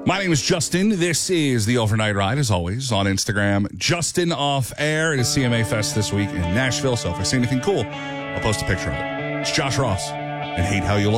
My name is Justin. This is the Overnight Ride, as always, on Instagram. Justin Off Air. It is CMA Fest this week in Nashville, so if I see anything cool, I'll post a picture of it. It's Josh Ross, and hate how you look.